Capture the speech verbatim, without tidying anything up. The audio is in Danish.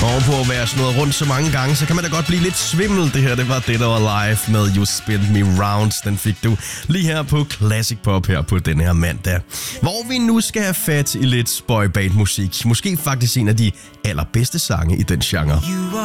Og på at være snurret rundt så mange gange, så kan man da godt blive lidt svimmel. Det her, det var det, der var live med You Spin Me Rounds. Den fik du lige her på Classic Pop her på den her mandag. Hvor vi nu skal have fat i lidt boyband musik. Måske faktisk en af de allerbedste sange i den genre.